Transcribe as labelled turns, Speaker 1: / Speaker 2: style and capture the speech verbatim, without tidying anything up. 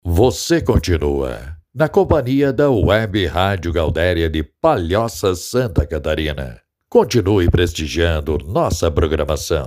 Speaker 1: Você continua na companhia da Web Rádio Gaudéria de Palhoça, Santa Catarina. Continue prestigiando nossa programação.